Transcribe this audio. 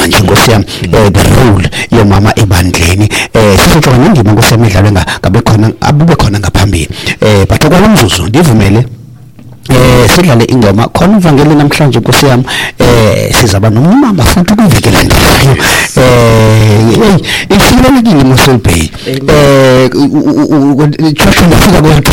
indima nje ngosiyami the role yomama ebandleni sizoxoxa ngendima ngosiyami edlalwe ngabe khona ngaphambili but okwalomzuzu ndivumele sidlale ingoma khona ivangeli namhlanje nkosiyami sizaba nomama futhi kuvikela ndayo isibalekile Musel Bay church ngifika kwethu